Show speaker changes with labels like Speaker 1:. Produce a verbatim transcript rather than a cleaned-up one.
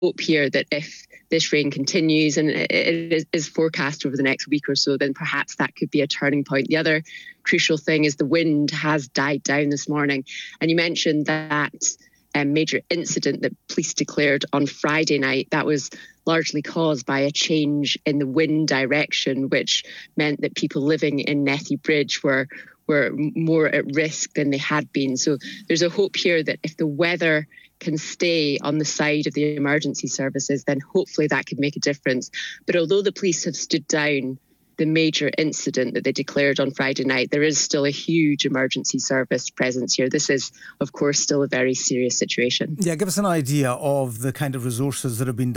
Speaker 1: hope here that if this rain continues and it is forecast over the next week or so, then perhaps that could be a turning point. The other crucial thing is the wind has died down this morning. And you mentioned that um, major incident that police declared on Friday night. That was largely caused by a change in the wind direction, which meant that people living in Nethy Bridge were were more at risk than they had been. So there's a hope here that if the weather can stay on the side of the emergency services, then hopefully that could make a difference. But although the police have stood down the major incident that they declared on Friday night, there is still a huge emergency service presence here. This is, of course, still a very serious situation.
Speaker 2: Yeah, give us an idea of the kind of resources that have been